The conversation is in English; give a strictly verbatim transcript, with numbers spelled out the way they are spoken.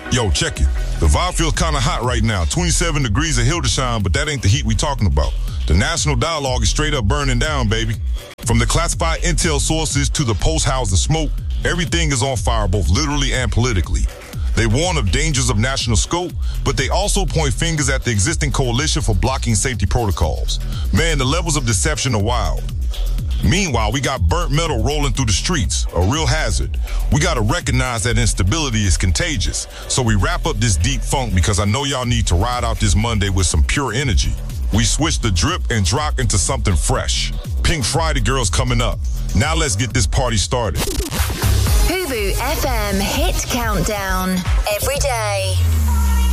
Yo, check it. The vibe feels kind of hot right now. twenty-seven degrees of Hildesheim, but that ain't the heat we talking about. The national dialogue is straight up burning down, baby. From the classified intel sources to the post-housing smoke, everything is on fire, both literally and politically. They warn of dangers of national scope, but they also point fingers at the existing coalition for blocking safety protocols. Man, the levels of deception are wild. Meanwhile, we got burnt metal rolling through the streets, a real hazard. We gotta recognize that instability is contagious. So we wrap up this deep funk because I know y'all need to ride out this Monday with some pure energy. We switch the drip and drop into something fresh. Pink Friday Girls coming up. Now let's get this party started. Fubu F M Hit Countdown. Every day.